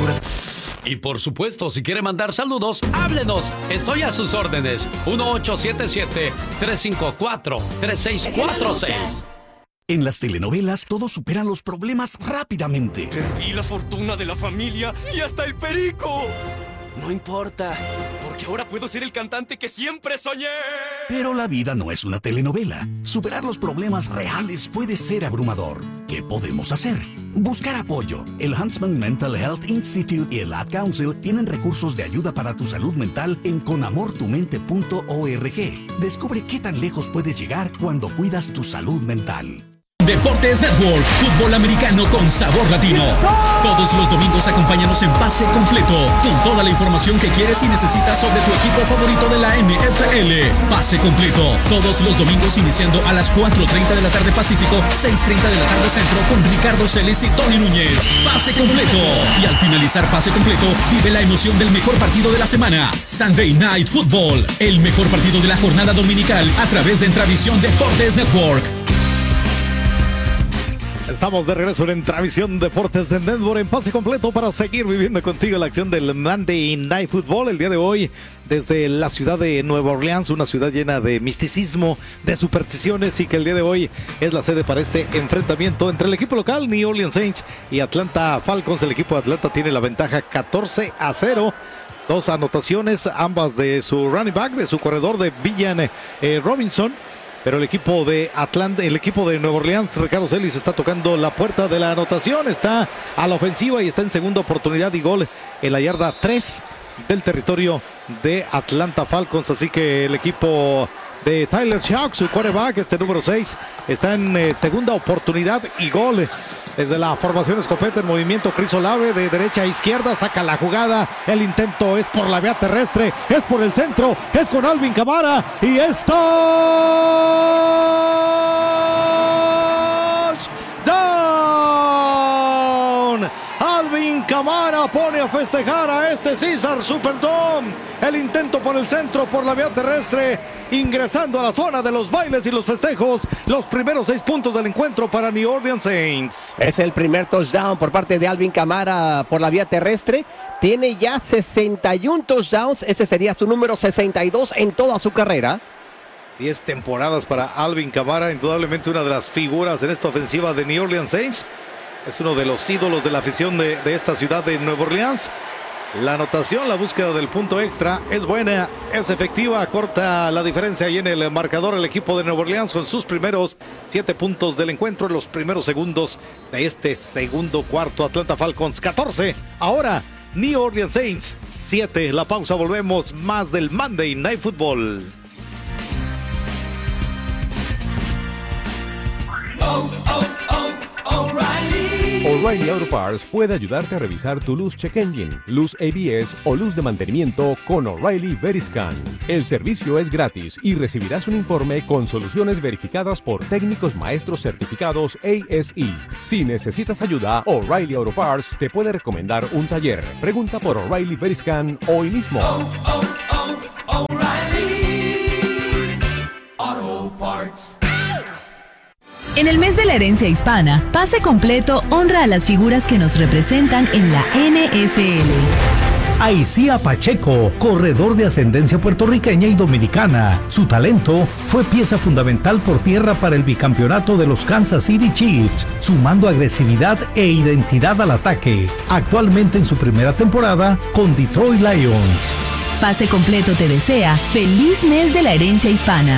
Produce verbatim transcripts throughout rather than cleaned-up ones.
segura. Y por supuesto, si quiere mandar saludos, háblenos. Estoy a sus órdenes. uno ocho siete siete, tres cinco cuatro, tres seis cuatro seis. En las telenovelas, todos superan los problemas rápidamente. Perdí la fortuna de la familia y hasta el perico. No importa, porque ahora puedo ser el cantante que siempre soñé. Pero la vida no es una telenovela. Superar los problemas reales puede ser abrumador. ¿Qué podemos hacer? Buscar apoyo. El Huntsman Mental Health Institute y el Ad Council tienen recursos de ayuda para tu salud mental en con amor tu mente punto org. Descubre qué tan lejos puedes llegar cuando cuidas tu salud mental. Deportes Network, fútbol americano con sabor latino. Todos los domingos acompáñanos en Pase Completo, con toda la información que quieres y necesitas sobre tu equipo favorito de la N F L. Pase Completo, todos los domingos iniciando a las cuatro treinta de la tarde Pacífico, seis treinta de la tarde Centro, con Ricardo Celis y Tony Núñez. Pase Completo. Y al finalizar Pase Completo, vive la emoción del mejor partido de la semana. Sunday Night Football, el mejor partido de la jornada dominical a través de Entravisión Deportes Network. Estamos de regreso en Entravisión Deportes de Network en Pase Completo para seguir viviendo contigo la acción del Monday Night Football el día de hoy desde la ciudad de Nueva Orleans, una ciudad llena de misticismo, de supersticiones, y que el día de hoy es la sede para este enfrentamiento entre el equipo local New Orleans Saints y Atlanta Falcons. El equipo de Atlanta tiene la ventaja catorce a cero. Dos anotaciones, ambas de su running back, de su corredor de Villan eh, Robinson. Pero el equipo de Atlanta, el equipo de Nueva Orleans, Ricardo Celis, está tocando la puerta de la anotación. Está a la ofensiva y está en segunda oportunidad y gol en la yarda tres del territorio de Atlanta Falcons. Así que el equipo de Tyler Shough, su quarterback, este número seis, está en eh, segunda oportunidad y gol. Desde la formación escopeta en movimiento, Chris Olave de derecha a izquierda, saca la jugada, el intento es por la vía terrestre, es por el centro, es con Alvin Kamara y está touchdown. Alvin Kamara pone a festejar a este Caesars Superdome. El intento por el centro, por la vía terrestre, ingresando a la zona de los bailes y los festejos. Los primeros seis puntos del encuentro para New Orleans Saints. Es el primer touchdown por parte de Alvin Kamara por la vía terrestre. Tiene ya sesenta y uno touchdowns. Ese sería su número sesenta y dos en toda su carrera. diez temporadas para Alvin Kamara, indudablemente una de las figuras en esta ofensiva de New Orleans Saints. Es uno de los ídolos de la afición de, de esta ciudad de Nueva Orleans. La anotación, la búsqueda del punto extra es buena, es efectiva, corta la diferencia ahí en el marcador el equipo de Nueva Orleans con sus primeros siete puntos del encuentro en los primeros segundos de este segundo cuarto. Atlanta Falcons catorce, ahora New Orleans Saints siete. La pausa, volvemos, más del Monday Night Football. Oh, oh, oh, O'Reilly. O'Reilly Auto Parts puede ayudarte a revisar tu luz check engine, luz A B S o luz de mantenimiento con O'Reilly Veriscan. El servicio es gratis y recibirás un informe con soluciones verificadas por técnicos maestros certificados A S E. Si necesitas ayuda, O'Reilly Auto Parts te puede recomendar un taller. Pregunta por O'Reilly Veriscan hoy mismo. Oh, oh, oh, O'Reilly Auto Parts. En el mes de la herencia hispana, Pase Completo honra a las figuras que nos representan en la N F L. Aicía Pacheco, corredor de ascendencia puertorriqueña y dominicana. Su talento fue pieza fundamental por tierra para el bicampeonato de los Kansas City Chiefs, sumando agresividad e identidad al ataque. Actualmente en su primera temporada con Detroit Lions. Pase Completo te desea feliz mes de la herencia hispana.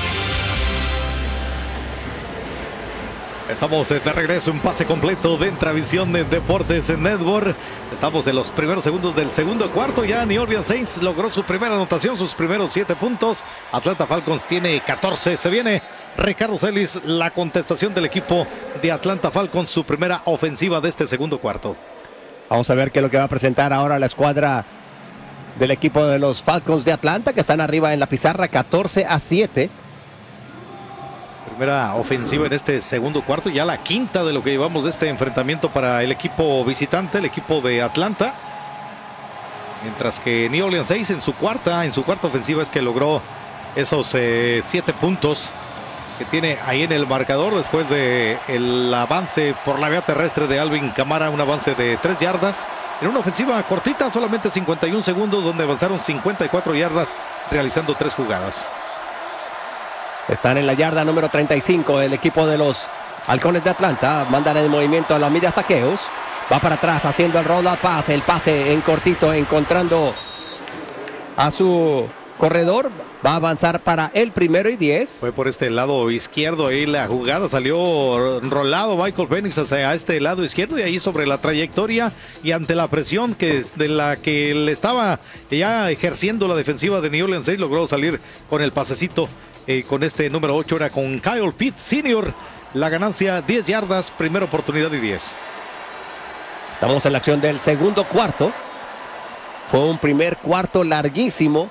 Estamos de regreso en Pase Completo de Entravisión de Deportes en Network. Estamos en los primeros segundos del segundo cuarto. Ya New Orleans Saints logró su primera anotación, sus primeros siete puntos. Atlanta Falcons tiene catorce. Se viene Ricardo Celis, la contestación del equipo de Atlanta Falcons, su primera ofensiva de este segundo cuarto. Vamos a ver qué es lo que va a presentar ahora la escuadra del equipo de los Falcons de Atlanta, que están arriba en la pizarra catorce a siete. Primera ofensiva en este segundo cuarto, ya la quinta de lo que llevamos de este enfrentamiento para el equipo visitante, el equipo de Atlanta. Mientras que New Orleans Saints en su cuarta, en su cuarta ofensiva es que logró esos eh, siete puntos que tiene ahí en el marcador después de el avance por la vía terrestre de Alvin Kamara, un avance de tres yardas en una ofensiva cortita, solamente cincuenta y un segundos, donde avanzaron cincuenta y cuatro yardas realizando tres jugadas. Están en la yarda número treinta y cinco el equipo de los Halcones de Atlanta. Mandan el movimiento a la media saqueos. Va para atrás haciendo el roll pass, el pase en cortito, encontrando a su corredor. Va a avanzar para el primero y diez. Fue por este lado izquierdo ahí la jugada, salió rolado Michael Penix hacia este lado izquierdo, y ahí sobre la trayectoria y ante la presión que de la que le estaba ya ejerciendo la defensiva de New Orleans Saints, logró salir con el pasecito eh, con este número ocho, era con Kyle Pitts senior. La ganancia diez yardas, primera oportunidad y diez. Estamos en la acción del segundo cuarto. Fue un primer cuarto larguísimo.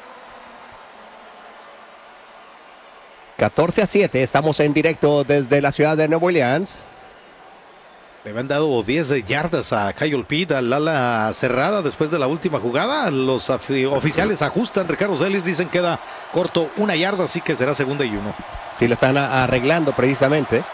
catorce a siete, estamos en directo desde la ciudad de Nueva Orleans. Le habían dado diez yardas a Kyle Pitt, al ala cerrada después de la última jugada. Los oficiales ajustan, Ricardo Celis dicen queda corto una yarda, así que será segunda y uno. Sí, lo están arreglando precisamente.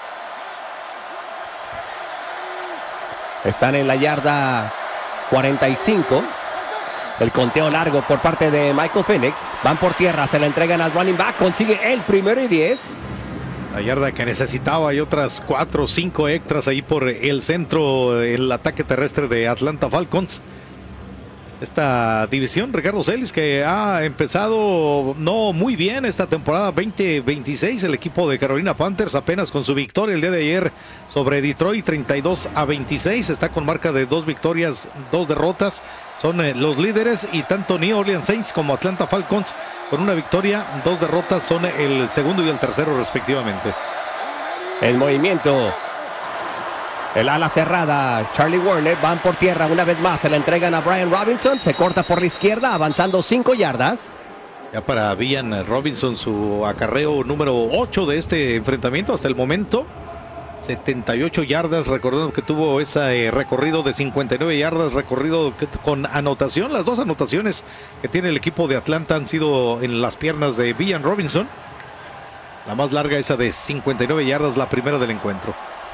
Están en la yarda cuarenta y cinco. El conteo largo por parte de Michael Penix. Van por tierra, se la entregan al running back. Consigue el primero y diez. La yarda que necesitaba y otras cuatro o cinco extras ahí por el centro, el ataque terrestre de Atlanta Falcons. Esta división, Ricardo Celis, que ha empezado no muy bien esta temporada veinte veintiséis. El equipo de Carolina Panthers apenas con su victoria el día de ayer sobre Detroit treinta y dos a veintiséis. Está con marca de dos victorias, dos derrotas. Son eh, los líderes, y tanto New Orleans Saints como Atlanta Falcons con una victoria, dos derrotas, son el segundo y el tercero respectivamente. El movimiento. El ala cerrada, Charlie Warner, van por tierra una vez más, se la entregan a Brian Robinson, se corta por la izquierda, avanzando cinco yardas. Ya para Brian Robinson, su acarreo número ocho de este enfrentamiento hasta el momento. setenta y ocho yardas, recordando que tuvo ese eh, recorrido de cincuenta y nueve yardas, recorrido que, con anotación. Las dos anotaciones que tiene el equipo de Atlanta han sido en las piernas de Brian Robinson. La más larga, esa de cincuenta y nueve yardas, la primera del encuentro.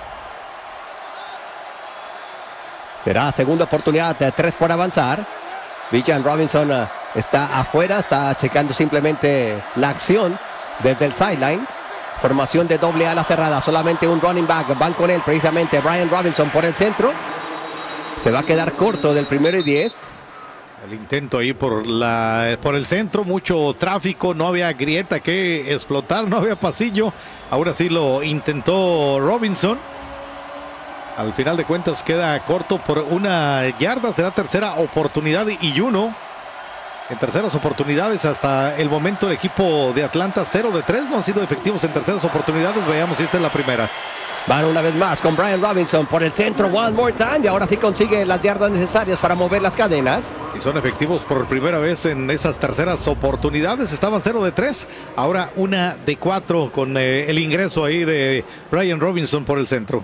Será segunda oportunidad de tres por avanzar. Brian Robinson uh, está afuera, está checando simplemente la acción desde el sideline. Formación de doble ala cerrada, solamente un running back. Van con él precisamente Brian Robinson por el centro. Se va a quedar corto del primero y diez. El intento ahí por, la, por el centro, mucho tráfico, no había grieta que explotar, no había pasillo. Ahora sí lo intentó Robinson. Al final de cuentas queda corto por una yarda, será tercera oportunidad y uno. En terceras oportunidades hasta el momento el equipo de Atlanta cero de tres, no han sido efectivos en terceras oportunidades. Veamos si esta es la primera. Van una vez más con Brian Robinson por el centro, one more time, y ahora sí consigue las yardas necesarias para mover las cadenas. Y son efectivos por primera vez en esas terceras oportunidades. Estaban cero de tres, ahora una de cuatro con eh, el ingreso ahí de Brian Robinson por el centro.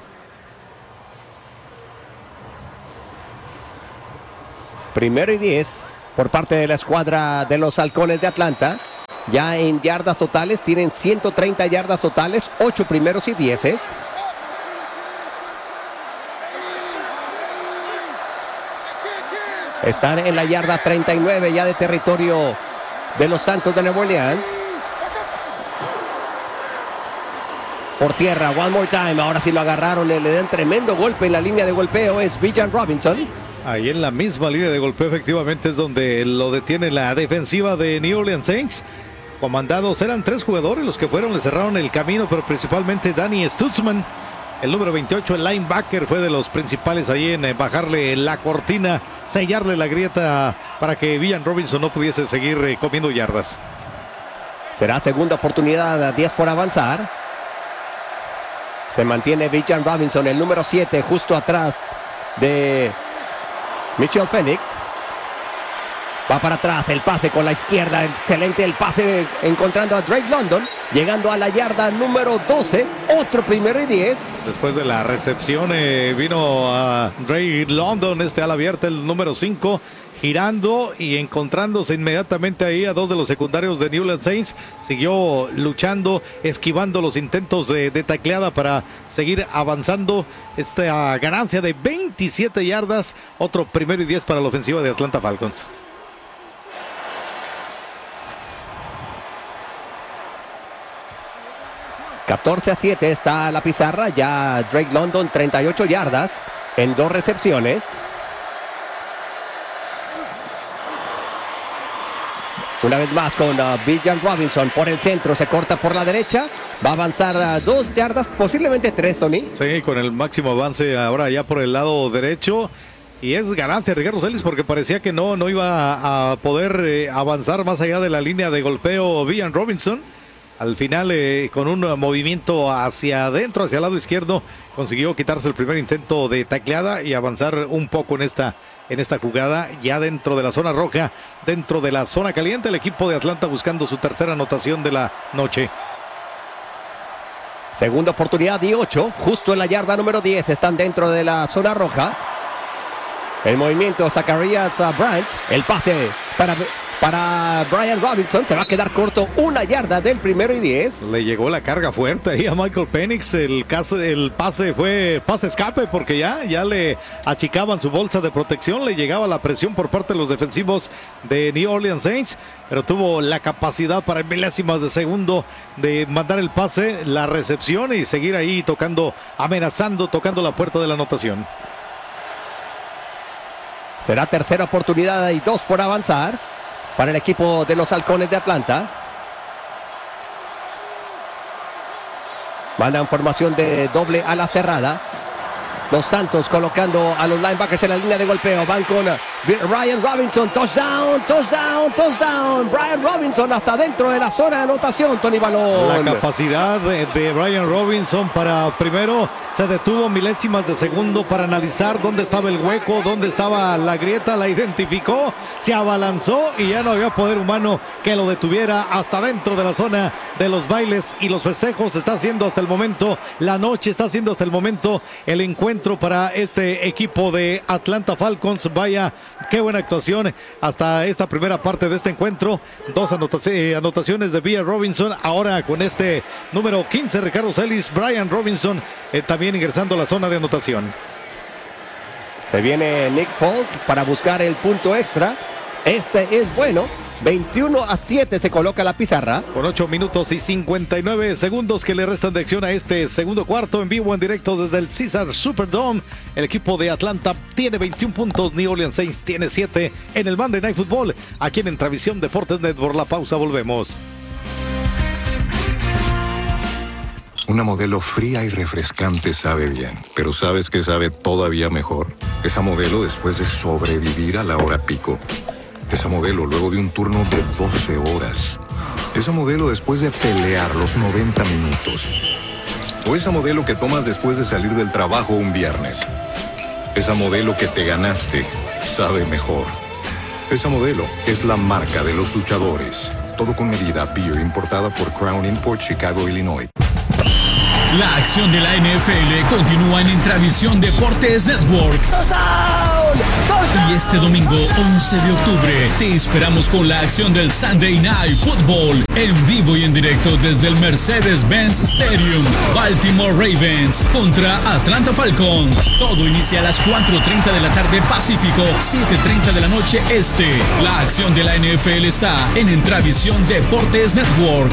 Primero y diez por parte de la escuadra de los Halcones de Atlanta. Ya en yardas totales tienen ciento treinta yardas totales, ocho primeros y dieces. Están en la yarda treinta y nueve ya de territorio de los Santos de Nueva Orleans. Por tierra, one more time, ahora sí lo agarraron, le, le dan tremendo golpe en la línea de golpeo, es Brian Robinson. Ahí en la misma línea de golpeo efectivamente es donde lo detiene la defensiva de New Orleans Saints. Comandados, eran tres jugadores los que fueron, le cerraron el camino, pero principalmente Danny Stutzman, el número veintiocho, el linebacker, fue de los principales ahí en bajarle la cortina, sellarle la grieta para que Brian Robinson no pudiese seguir comiendo yardas. Será segunda oportunidad, diez por avanzar. Se mantiene Brian Robinson, el número siete, justo atrás de Michael Penix. Va para atrás, el pase con la izquierda, excelente el pase encontrando a Drake London, llegando a la yarda número doce, otro primero y diez. Después de la recepción eh, vino a Drake London, este ala abierta, el número cinco, girando y encontrándose inmediatamente ahí a dos de los secundarios de New Orleans Saints. Siguió luchando, esquivando los intentos de, de tacleada para seguir avanzando. Esta ganancia de veintisiete yardas, otro primero y diez para la ofensiva de Atlanta Falcons. catorce a siete está la pizarra. Ya Drake London, treinta y ocho yardas en dos recepciones. Una vez más con uh, Bijan Robinson por el centro, se corta por la derecha, va a avanzar uh, dos yardas, posiblemente tres, Tony. Sí, con el máximo avance ahora ya por el lado derecho. Y es ganancia de Ricardo Celis porque parecía que no, no iba a, a poder eh, avanzar más allá de la línea de golpeo Bijan Robinson. Al final, eh, con un movimiento hacia adentro, hacia el lado izquierdo, consiguió quitarse el primer intento de tacleada y avanzar un poco en esta, en esta jugada. Ya dentro de la zona roja, dentro de la zona caliente, el equipo de Atlanta buscando su tercera anotación de la noche. Segunda oportunidad y ocho, justo en la yarda número diez, están dentro de la zona roja. El movimiento, Zacharias uh, Bryant, el pase para... Para Brian Robinson, se va a quedar corto una yarda del primero y diez. Le llegó la carga fuerte ahí a Michael Penix. El, caso, el pase fue pase escape porque ya, ya le achicaban su bolsa de protección. Le llegaba la presión por parte de los defensivos de New Orleans Saints. Pero tuvo la capacidad para milésimas de segundo de mandar el pase, la recepción y seguir ahí tocando, amenazando, tocando la puerta de la anotación. Será tercera oportunidad y dos por avanzar para el equipo de los Halcones de Atlanta. Mandan formación de doble ala cerrada. Los Santos colocando a los linebackers en la línea de golpeo. Van con Brian Robinson. Touchdown, touchdown, touchdown. Brian Robinson hasta dentro de la zona de anotación, Tony Balón. La capacidad de, de Brian Robinson para primero se detuvo milésimas de segundo para analizar dónde estaba el hueco, dónde estaba la grieta, la identificó, se abalanzó y ya no había poder humano que lo detuviera hasta dentro de la zona de los bailes y los festejos. Está haciendo hasta el momento la noche, está haciendo hasta el momento el encuentro para este equipo de Atlanta Falcons. Vaya, qué buena actuación hasta esta primera parte de este encuentro. Dos anotaciones, anotaciones de Brian Robinson. Ahora con este número quince, Ricardo Celis, Brian Robinson eh, también ingresando a la zona de anotación. Se viene Nick Folk para buscar el punto extra. Este es bueno. veintiuno a siete se coloca la pizarra. Con ocho minutos y cincuenta y nueve segundos que le restan de acción a este segundo cuarto, en vivo, en directo desde el Caesars Superdome. El equipo de Atlanta tiene veintiún puntos, New Orleans Saints tiene siete en el Monday Night Football. Aquí en Entravisión Deportes Network. La pausa, volvemos. Una Modelo fría y refrescante sabe bien, pero ¿sabes qué sabe todavía mejor? Esa Modelo después de sobrevivir a la hora pico. Esa Modelo luego de un turno de doce horas. Esa Modelo después de pelear los noventa minutos. O esa Modelo que tomas después de salir del trabajo un viernes. Esa Modelo que te ganaste sabe mejor. Esa Modelo es la marca de los luchadores. Todo con medida. Beer importada por Crown Import, Chicago, Illinois. La acción de la N F L continúa en Intravisión Deportes Network. Y este domingo once de octubre te esperamos con la acción del Sunday Night Football en vivo y en directo desde el Mercedes-Benz Stadium. Baltimore Ravens contra Atlanta Falcons. Todo inicia a las cuatro treinta de la tarde Pacífico, siete treinta de la noche Este. La acción de la N F L está en Intravisión Deportes Network.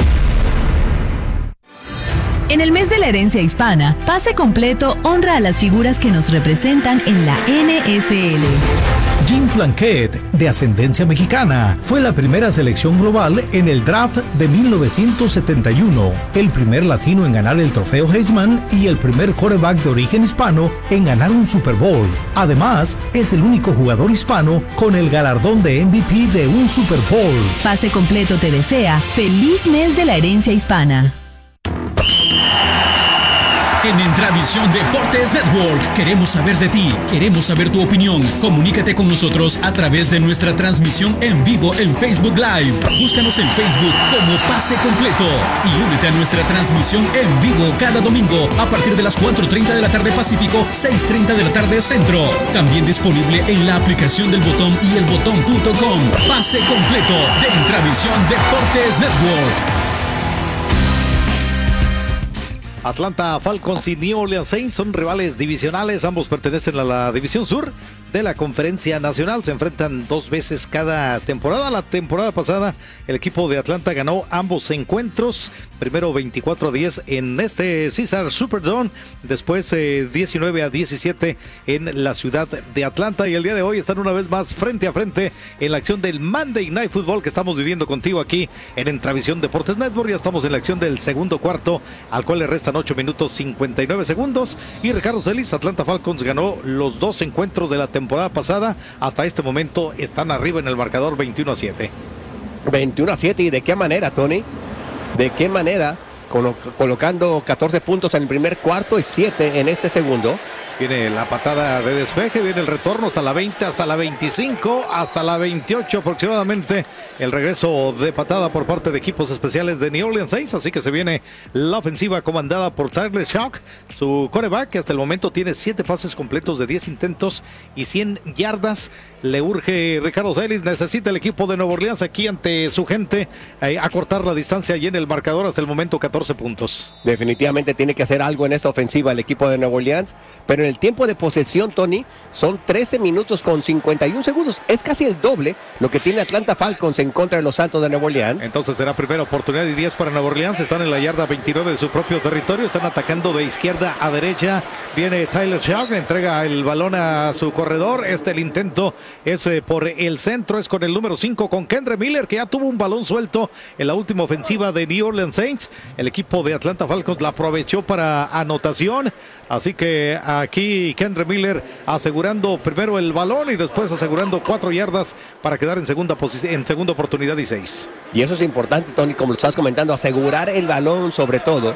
En el mes de la herencia hispana, Pase Completo honra a las figuras que nos representan en la N F L. Jim Plunkett, de ascendencia mexicana, fue la primera selección global en el draft de mil novecientos setenta y uno, el primer latino en ganar el trofeo Heisman y el primer quarterback de origen hispano en ganar un Super Bowl. Además, es el único jugador hispano con el galardón de M V P de un Super Bowl. Pase Completo te desea feliz mes de la herencia hispana. En Entravisión Deportes Network queremos saber de ti, queremos saber tu opinión. Comunícate con nosotros a través de nuestra transmisión en vivo en Facebook Live. Búscanos en Facebook como Pase Completo y únete a nuestra transmisión en vivo cada domingo a partir de las cuatro treinta de la tarde Pacífico, seis treinta de la tarde Centro. También disponible en la aplicación del Botón y el botón punto com. Pase Completo de Entravisión Deportes Network. Atlanta Falcons y New Orleans Saints son rivales divisionales, ambos pertenecen a la División Sur de la Conferencia Nacional, se enfrentan dos veces cada temporada. La temporada pasada el equipo de Atlanta ganó ambos encuentros, primero veinticuatro a diez en este Caesars Superdome, después eh, diecinueve a diecisiete en la ciudad de Atlanta, y el día de hoy están una vez más frente a frente en la acción del Monday Night Football que estamos viviendo contigo aquí en Entravisión Deportes Network. Ya estamos en la acción del segundo cuarto, al cual le restan ocho minutos cincuenta y nueve segundos, y Ricardo Celis, Atlanta Falcons ganó los dos encuentros de la temporada temporada pasada. Hasta este momento están arriba en el marcador veintiuno a siete. veintiuno a siete, ¿y de qué manera, Tony? ¿De qué manera? Colo- colocando catorce puntos en el primer cuarto y siete en este segundo. Viene la patada de despeje, viene el retorno hasta la veinte, hasta la veinticinco, hasta la veintiocho aproximadamente. El regreso de patada por parte de equipos especiales de New Orleans Saints. Así que se viene la ofensiva comandada por Tyler Shough, su quarterback, que hasta el momento tiene siete pases completos de diez intentos y cien yardas. Le urge Ricardo Celis, necesita el equipo de Nueva Orleans aquí ante su gente eh, acortar la distancia y en el marcador hasta el momento catorce puntos. Definitivamente tiene que hacer algo en esta ofensiva el equipo de Nueva Orleans, pero en el tiempo de posesión, Tony, son trece minutos con cincuenta y un segundos. Es casi el doble lo que tiene Atlanta Falcons en contra de los Santos de Nueva Orleans. Entonces será primera oportunidad y diez para Nueva Orleans. Están en la yarda veintinueve de su propio territorio. Están atacando de izquierda a derecha. Viene Tyler Shough, entrega el balón a su corredor. Este el intento es eh, por el centro, es con el número cinco, con Kendre Miller, que ya tuvo un balón suelto en la última ofensiva de New Orleans Saints. El equipo de Atlanta Falcons la aprovechó para anotación. Así que aquí Kendre Miller asegurando primero el balón y después asegurando cuatro yardas para quedar en segunda posición, en segunda oportunidad y seis. Y eso es importante, Tony, como lo estás comentando, asegurar el balón sobre todo.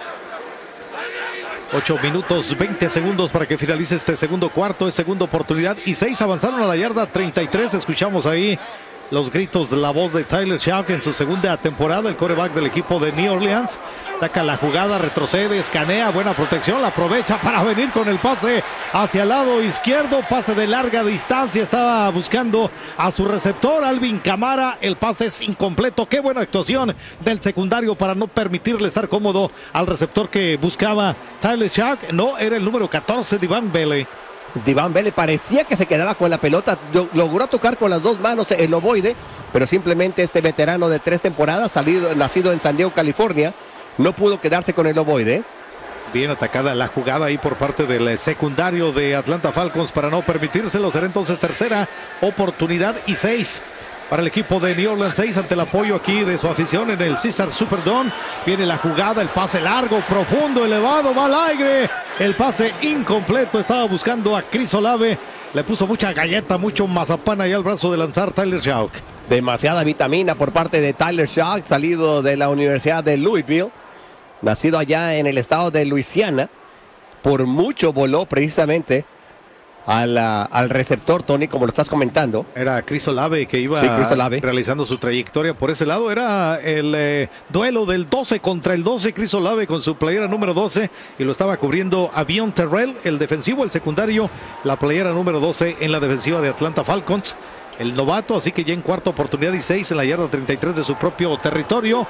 ocho minutos veinte segundos para que finalice este segundo cuarto, es segunda oportunidad y seis. Avanzaron a la yarda treinta y tres. Escuchamos ahí los gritos de la voz de Tyler Shough en su segunda temporada, el quarterback del equipo de New Orleans. Saca la jugada, retrocede, escanea, buena protección, la aprovecha para venir con el pase hacia el lado izquierdo, pase de larga distancia, estaba buscando a su receptor, Alvin Kamara, el pase es incompleto. Qué buena actuación del secundario para no permitirle estar cómodo al receptor que buscaba Tyler Shough. No, era el número catorce, Divan Bele. Divan Bele parecía que se quedaba con la pelota, logró tocar con las dos manos el ovoide, pero simplemente este veterano de tres temporadas, salido, nacido en San Diego, California, no pudo quedarse con el ovoide. Bien atacada la jugada ahí por parte del secundario de Atlanta Falcons para no permitírselo. Será entonces tercera oportunidad y seis para el equipo de New Orleans Saints ante el apoyo aquí de su afición en el Caesars Superdome. Viene la jugada, el pase largo, profundo, elevado, va al aire. El pase incompleto, estaba buscando a Chris Olave. Le puso mucha galleta, mucho mazapán ahí al brazo de lanzar Tyler Shough. Demasiada vitamina por parte de Tyler Shough, salido de la Universidad de Louisville, nacido allá en el estado de Luisiana. Por mucho voló precisamente Al, uh, al receptor, Tony, como lo estás comentando. Era Chris Olave que iba sí, Chris Olave. realizando su trayectoria por ese lado. Era el eh, duelo del doce contra el doce. Chris Olave con su playera número doce y lo estaba cubriendo Avion Terrell, el defensivo, el secundario, la playera número doce en la defensiva de Atlanta Falcons. El novato, así que ya en cuarta oportunidad y seis en la yarda treinta y tres de su propio territorio.